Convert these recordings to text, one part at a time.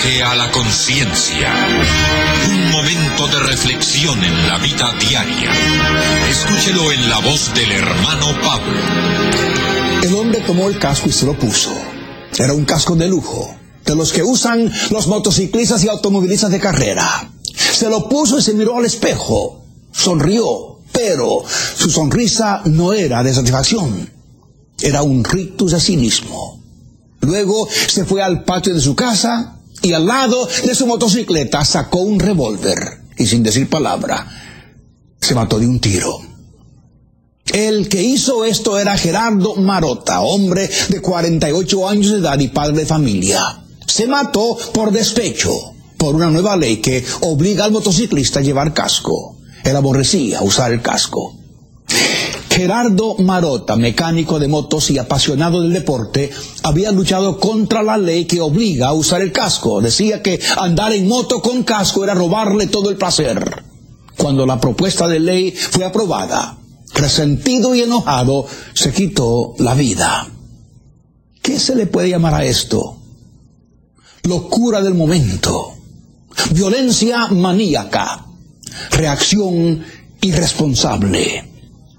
viaje a la conciencia. Un momento de reflexión en la vida diaria. Escúchelo en la voz del hermano Pablo. El hombre tomó el casco y se lo puso. Era un casco de lujo, de los que usan los motociclistas y automovilistas de carrera. Se lo puso y se miró al espejo. Sonrió, pero su sonrisa no era de satisfacción. Era un rictus de cinismo. Luego se fue al patio de su casa y al lado de su motocicleta sacó un revólver y sin decir palabra se mató de un tiro. El que hizo esto era Gerardo Marotta, hombre de 48 años de edad y padre de familia. Se mató por despecho, por una nueva ley que obliga al motociclista a llevar casco. Él aborrecía usar el casco. Gerardo Marotta, mecánico de motos y apasionado del deporte, había luchado contra la ley que obliga a usar el casco. Decía que andar en moto con casco era robarle todo el placer. Cuando la propuesta de ley fue aprobada, resentido y enojado, se quitó la vida. ¿Qué se le puede llamar a esto? Locura del momento, violencia maníaca, reacción irresponsable.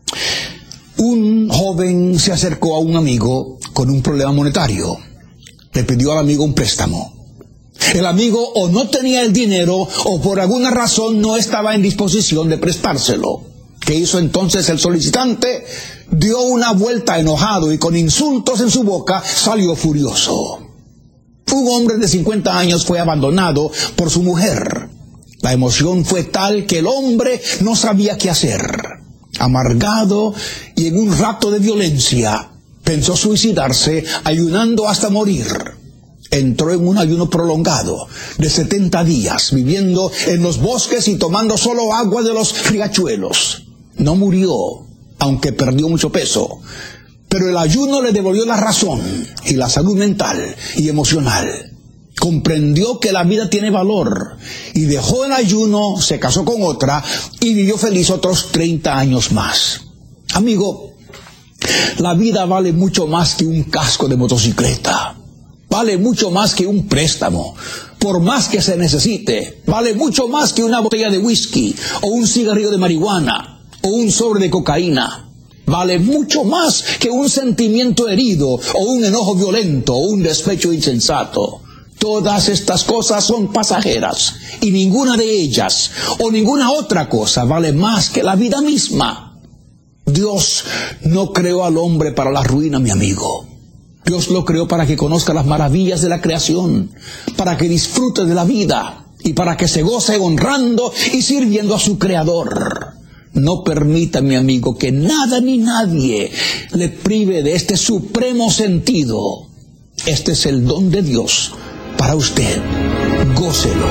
Un joven se acercó a un amigo con un problema monetario. Le pidió al amigo un préstamo. El amigo o no tenía el dinero o por alguna razón no estaba en disposición de prestárselo. ¿Qué hizo entonces el solicitante? Dio una vuelta enojado y con insultos en su boca salió furioso. Un hombre de 50 años fue abandonado por su mujer. La emoción fue tal que el hombre no sabía qué hacer. Amargado y en un rato de violencia, pensó suicidarse ayunando hasta morir. Entró en un ayuno prolongado de 70 días, viviendo en los bosques y tomando solo agua de los riachuelos. No murió, aunque perdió mucho peso, pero el ayuno le devolvió la razón y la salud mental y emocional. Comprendió que la vida tiene valor y dejó el ayuno, se casó con otra y vivió feliz otros 30 años más. Amigo, la vida vale mucho más que un casco de motocicleta. Vale mucho más que un préstamo, por más que se necesite. Vale mucho más que una botella de whisky o un cigarrillo de marihuana o un sobre de cocaína. Vale mucho más que un sentimiento herido o un enojo violento o un despecho insensato. Todas estas cosas son pasajeras y ninguna de ellas o ninguna otra cosa vale más que la vida misma. Dios no creó al hombre para la ruina, mi amigo. Dios lo creó para que conozca las maravillas de la creación, para que disfrute de la vida y para que se goce honrando y sirviendo a su Creador. No permita, mi amigo, que nada ni nadie le prive de este supremo sentido. Este es el don de Dios para usted. Gócelo.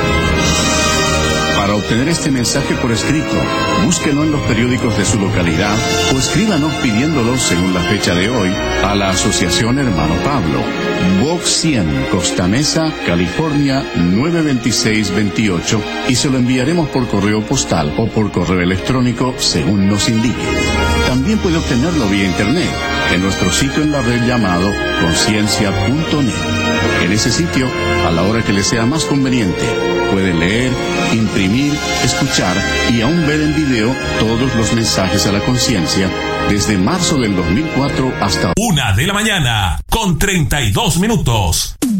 Para obtener este mensaje por escrito, búsquelo en los periódicos de su localidad o escríbanos pidiéndolo según la fecha de hoy a la Asociación Hermano Pablo, Box 100, Costa Mesa, California 92628 y se lo enviaremos por correo postal o por correo electrónico según nos indique. También puede obtenerlo vía internet en nuestro sitio en la red llamado conciencia.net. En ese sitio, a la hora que le sea más conveniente, puede leer, imprimir, escuchar y aún ver en video todos los mensajes a la conciencia desde marzo del 2004 hasta 1:32 a.m.